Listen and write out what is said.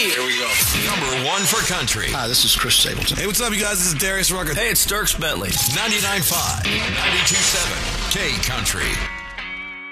Here we go. Number one for country. Hi, this is Chris Stapleton. Hey, what's up, you guys? This is Darius Rucker. Hey, it's Dierks Bentley. 99.5, 92.7, K Country.